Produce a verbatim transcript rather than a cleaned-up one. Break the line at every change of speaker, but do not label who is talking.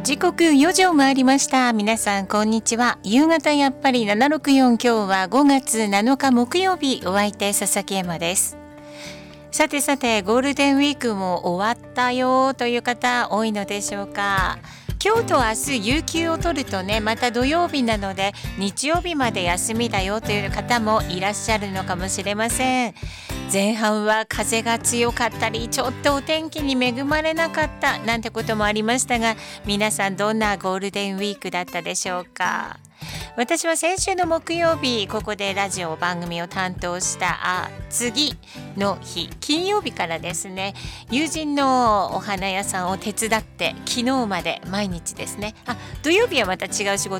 時刻よじを回りました。皆さんこんにちは。夕方やっぱりななろくよん、今日はごがつなのか木曜日、お相手佐々木恵馬です。さてさて、ゴールデンウィークも終わったよという方多いのでしょうか。今日と明日有給を取るとね、また土曜日なので日曜日まで休みだよという方もいらっしゃるのかもしれません。前半は風が強かったり、ちょっとお天気に恵まれなかったなんてこともありましたが、皆さんどんなゴールデンウィークだったでしょうか。私は先週の木曜日、ここでラジオ番組を担当したあ次の日、金曜日からですね、友人のお花屋さんを手伝って、昨日まで毎日ですね、あ土曜日はまた違う仕事